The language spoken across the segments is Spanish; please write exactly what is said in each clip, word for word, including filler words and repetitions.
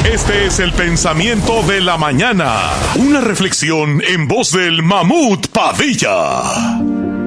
Este es el pensamiento de la mañana. Una reflexión en voz del Mamut Padilla.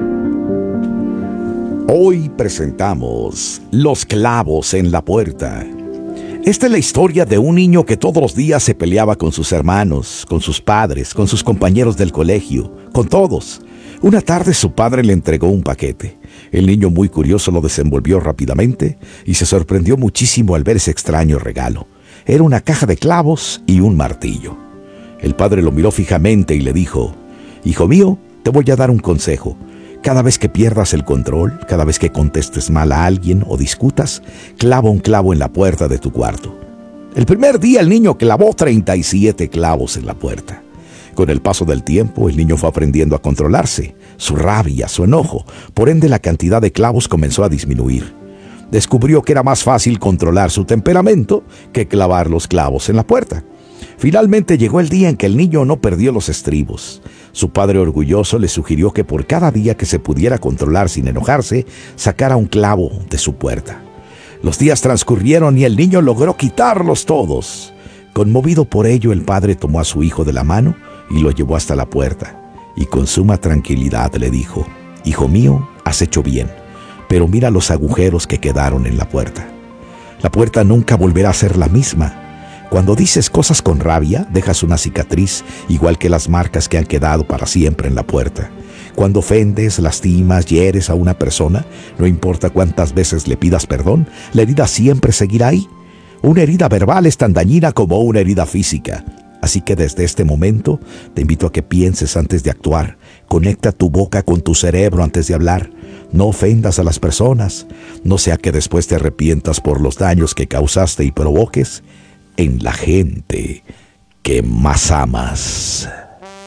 Hoy presentamos Los clavos en la puerta. Esta es la historia de un niño que todos los días se peleaba con sus hermanos, con sus padres, con sus compañeros del colegio, con todos. Una tarde su padre le entregó un paquete. El niño, muy curioso, lo desenvolvió rápidamente y se sorprendió muchísimo al ver ese extraño regalo. Era una caja de clavos y un martillo. El padre lo miró fijamente y le dijo: «Hijo mío, te voy a dar un consejo. Cada vez que pierdas el control, cada vez que contestes mal a alguien o discutas, clava un clavo en la puerta de tu cuarto». El primer día el niño clavó treinta y siete clavos en la puerta. Con el paso del tiempo, el niño fue aprendiendo a controlarse, su rabia, su enojo. Por ende, la cantidad de clavos comenzó a disminuir. Descubrió que era más fácil controlar su temperamento que clavar los clavos en la puerta. Finalmente llegó el día en que el niño no perdió los estribos. Su padre, orgulloso, le sugirió que por cada día que se pudiera controlar sin enojarse, sacara un clavo de su puerta. Los días transcurrieron y el niño logró quitarlos todos. Conmovido por ello, el padre tomó a su hijo de la mano y lo llevó hasta la puerta. Y con suma tranquilidad le dijo: «Hijo mío, has hecho bien, pero mira los agujeros que quedaron en la puerta. La puerta nunca volverá a ser la misma. Cuando dices cosas con rabia, dejas una cicatriz, igual que las marcas que han quedado para siempre en la puerta. Cuando ofendes, lastimas, hieres a una persona, no importa cuántas veces le pidas perdón, la herida siempre seguirá ahí. Una herida verbal es tan dañina como una herida física. Así que desde este momento te invito a que pienses antes de actuar. Conecta tu boca con tu cerebro antes de hablar. No ofendas a las personas, no sea que después te arrepientas por los daños que causaste y provoques en la gente que más amas».